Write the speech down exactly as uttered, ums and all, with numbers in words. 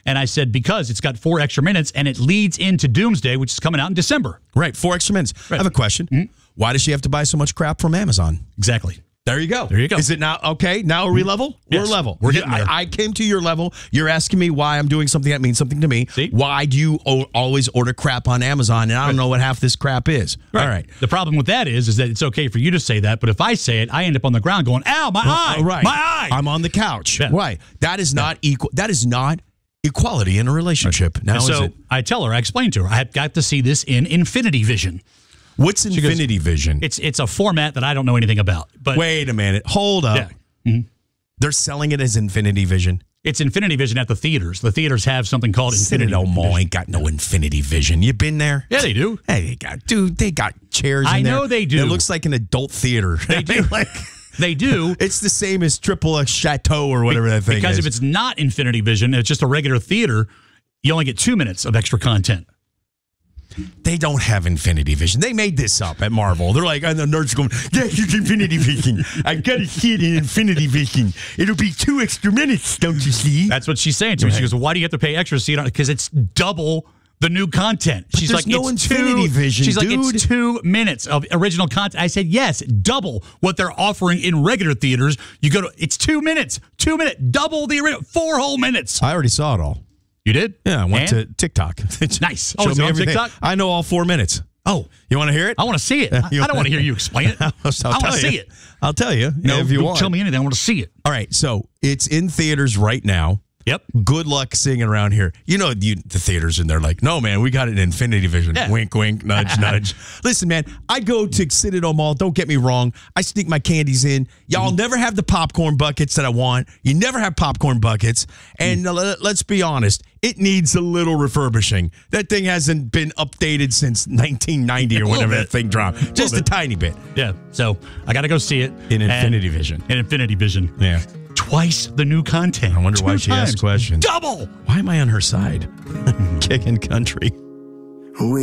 And I said, because it's got four extra minutes and it leads into Doomsday, which is coming out in December. Right, four extra minutes. Right. I have a question. Mm-hmm. Why does she have to buy so much crap from Amazon? Exactly. There you go. There you go. Is it now okay? Now are we level? Yes. We're level. We're getting there. I, I came to your level. You're asking me why I'm doing something that means something to me. See? Why do you o- always order crap on Amazon and I don't right. know what half this crap is? Right. All right. The problem with that is, is that it's okay for you to say that, but if I say it, I end up on the ground going, "Ow, my well, eye! Right. My eye!" I'm on the couch. Yeah. Right. That is not yeah. equal. That is not equality in a relationship. Right. Now, so is it? I tell her, I explained to her, I have got to see this in Infinity Vision. What's Infinity goes, Vision? It's it's a format that I don't know anything about. But wait a minute, hold up. Yeah. Mm-hmm. They're selling it as Infinity Vision. It's Infinity Vision at the theaters. The theaters have something called Infinity Vision. Vision. Mall ain't got no Infinity Vision. You been there? Yeah, they do. Hey, they got dude. They got chairs. I in there. know they do. It looks like an adult theater. They do. like. They do. It's the same as Triple X Chateau or whatever that thing because is. Because if it's not Infinity Vision, it's just a regular theater, you only get two minutes of extra content. They don't have Infinity Vision. They made this up at Marvel. They're like, and the nerds are going, yeah, it's Infinity Vision. I got to see it in Infinity Vision. It'll be two extra minutes, don't you see? That's what she's saying to me. Right. She goes, well, why do you have to pay extra to see it? Because it's double the new content. But she's there's like, no it's Infinity two, Vision, She's dude. like, it's two minutes of original content. I said, yes, double what they're offering in regular theaters. You go to, it's two minutes, two minutes, double the original, four whole minutes. I already saw it all. You did? Yeah, I went and? to TikTok. Nice. Oh, Showed is me it on everything. TikTok? I know all four minutes. Oh, you want to hear it? I want to see it. I, I don't want to hear you explain it. I'll, I'll I want to see you. it. I'll tell you. No, if you don't want. tell me anything. I want to see it. All right, so it's in theaters right now. Yep. Good luck seeing it around here. You know, you, the theaters, and they're like, no, man, we got it in Infinity Vision. Yeah. Wink, wink, nudge, nudge. Listen, man, I go to Citadel Mall. Don't get me wrong. I sneak my candies in. Y'all mm. never have the popcorn buckets that I want. You never have popcorn buckets. And mm. uh, let's be honest, it needs a little refurbishing. That thing hasn't been updated since nineteen ninety or whenever that thing dropped. Just a, a tiny bit. Yeah. So I got to go see it. In Infinity Vision. In Infinity Vision. Yeah. Twice the new content. I wonder Two why she times. asked questions. Double. Why am I on her side? Kicking country.